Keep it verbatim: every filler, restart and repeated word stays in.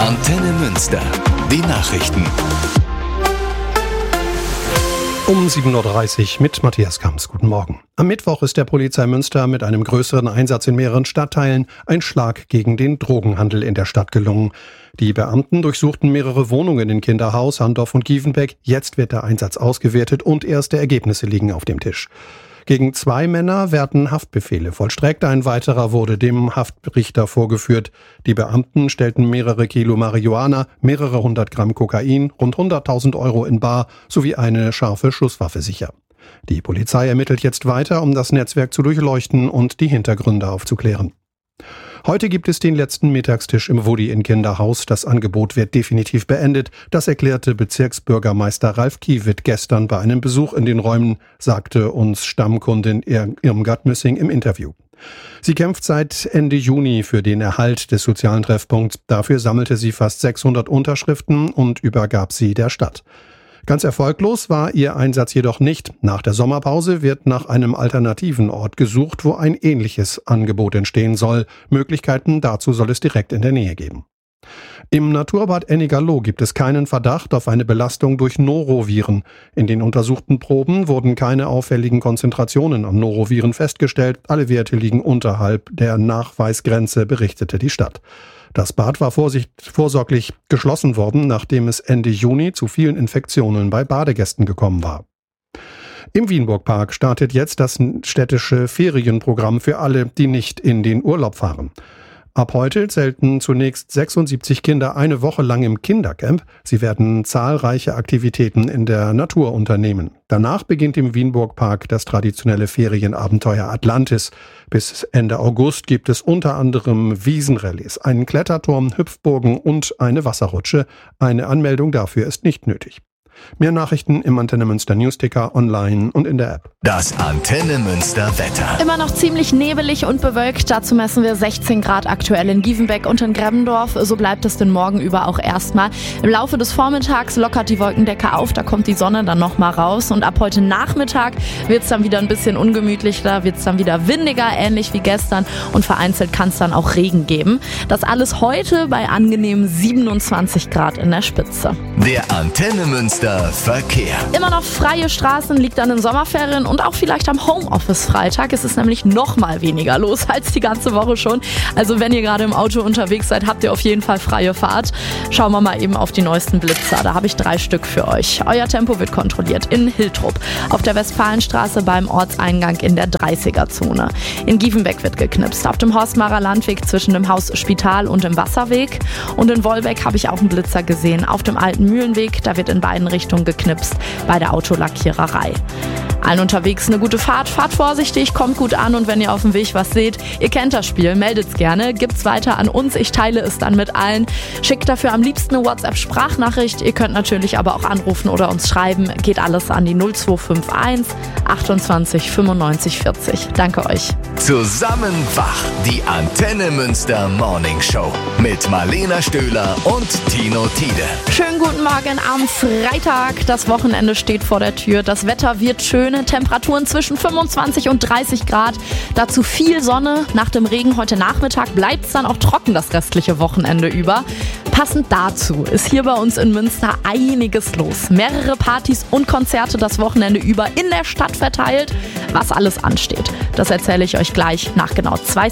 Antenne Münster. Die Nachrichten. Um sieben Uhr dreißig mit Matthias Kamps. Guten Morgen. Am Mittwoch ist der Polizei Münster mit einem größeren Einsatz in mehreren Stadtteilen ein Schlag gegen den Drogenhandel in der Stadt gelungen. Die Beamten durchsuchten mehrere Wohnungen in Kinderhaus, Handorf und Giefenbeck. Jetzt wird der Einsatz ausgewertet und erste Ergebnisse liegen auf dem Tisch. Gegen zwei Männer werden Haftbefehle vollstreckt. Ein weiterer wurde dem Haftrichter vorgeführt. Die Beamten stellten mehrere Kilo Marihuana, mehrere hundert Gramm Kokain, rund hunderttausend Euro in bar sowie eine scharfe Schusswaffe sicher. Die Polizei ermittelt jetzt weiter, um das Netzwerk zu durchleuchten und die Hintergründe aufzuklären. Heute gibt es den letzten Mittagstisch im Woody in Kinderhaus. Das Angebot wird definitiv beendet. Das erklärte Bezirksbürgermeister Ralf Kiewitt gestern bei einem Besuch in den Räumen, sagte uns Stammkundin Irmgard Müssing im Interview. Sie kämpft seit Ende Juni für den Erhalt des sozialen Treffpunkts. Dafür sammelte sie fast sechshundert Unterschriften und übergab sie der Stadt. Ganz erfolglos war ihr Einsatz jedoch nicht. Nach der Sommerpause wird nach einem alternativen Ort gesucht, wo ein ähnliches Angebot entstehen soll. Möglichkeiten dazu soll es direkt in der Nähe geben. Im Naturbad Ennigerloh gibt es keinen Verdacht auf eine Belastung durch Noroviren. In den untersuchten Proben wurden keine auffälligen Konzentrationen an Noroviren festgestellt. Alle Werte liegen unterhalb der Nachweisgrenze, berichtete die Stadt. Das Bad war vorsicht, vorsorglich geschlossen worden, nachdem es Ende Juni zu vielen Infektionen bei Badegästen gekommen war. Im Wienburg-Park startet jetzt das städtische Ferienprogramm für alle, die nicht in den Urlaub fahren. Ab heute zelten zunächst sechsundsiebzig Kinder eine Woche lang im Kindercamp. Sie werden zahlreiche Aktivitäten in der Natur unternehmen. Danach beginnt im Wienburg-Park das traditionelle Ferienabenteuer Atlantis. Bis Ende August gibt es unter anderem Wiesenrallyes, einen Kletterturm, Hüpfburgen und eine Wasserrutsche. Eine Anmeldung dafür ist nicht nötig. Mehr Nachrichten im Antenne Münster Newsticker, online und in der App. Das Antenne Münster Wetter. Immer noch ziemlich nebelig und bewölkt. Dazu messen wir sechzehn Grad aktuell in Giefenbeck und in Grebbendorf. So bleibt es den Morgen über auch erstmal. Im Laufe des Vormittags lockert die Wolkendecke auf. Da kommt die Sonne dann nochmal raus. Und ab heute Nachmittag wird es dann wieder ein bisschen ungemütlicher. Wird es dann wieder windiger, ähnlich wie gestern. Und vereinzelt kann es dann auch Regen geben. Das alles heute bei angenehmen siebenundzwanzig Grad in der Spitze. Der Antenne Münster Verkehr. Immer noch freie Straßen, liegt an den Sommerferien und auch vielleicht am Homeoffice-Freitag. Es ist nämlich noch mal weniger los als die ganze Woche schon. Also wenn ihr gerade im Auto unterwegs seid, habt ihr auf jeden Fall freie Fahrt. Schauen wir mal eben auf die neuesten Blitzer. Da habe ich drei Stück für euch. Euer Tempo wird kontrolliert in Hiltrup, auf der Westfalenstraße beim Ortseingang in der dreißiger-Zone. In Giefenbeck wird geknipst, auf dem Horstmarer Landweg zwischen dem Haus Spital und dem Wasserweg. Und in Wolbeck habe ich auch einen Blitzer gesehen, auf dem alten Mühlenweg. Da wird in beiden Richtungen geknipst bei der Autolackiererei. Allen unterwegs eine gute Fahrt, fahrt vorsichtig, kommt gut an und wenn ihr auf dem Weg was seht, ihr kennt das Spiel, meldet's gerne, gibt's weiter an uns, ich teile es dann mit allen. Schickt dafür am liebsten eine WhatsApp-Sprachnachricht, ihr könnt natürlich aber auch anrufen oder uns schreiben, geht alles an die null zwei fünf eins achtundzwanzig fünfundneunzig vierzig. Danke euch. Zusammen wach, die Antenne Münster Morning Show mit Marlena Stöhler und Tino Tiede. Schönen guten Morgen am Freitag, das Wochenende steht vor der Tür, das Wetter wird schön. Temperaturen zwischen fünfundzwanzig und dreißig Grad. Dazu viel Sonne. Nach dem Regen heute Nachmittag bleibt es dann auch trocken das restliche Wochenende über. Passend dazu ist hier bei uns in Münster einiges los. Mehrere Partys und Konzerte das Wochenende über in der Stadt verteilt. Was alles ansteht, das erzähle ich euch gleich nach genau zwei